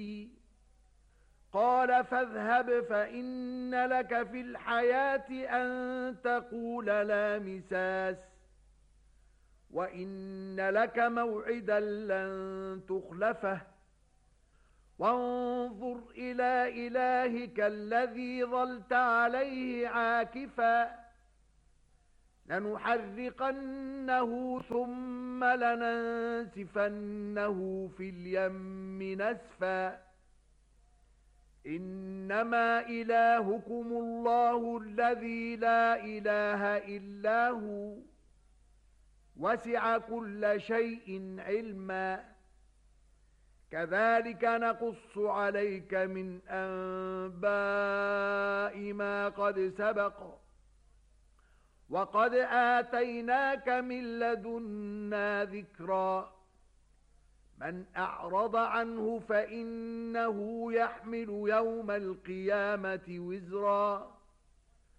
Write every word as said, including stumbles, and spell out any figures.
قال فاذهب فإن لك في الحياة أن تقول لا مساس وإن لك موعدا لن تخلفه وانظر إلى إلهك الذي ظلت عليه عاكفا لنحرقنه ثم لننسفنه في اليم نسفا إنما إلهكم الله الذي لا إله إلا هو وسع كل شيء علما كذلك نقص عليك من أنباء ما قد سبق وقد آتيناك من لدنا ذكرا من أعرض عنه فإنه يحمل يوم القيامة وزرا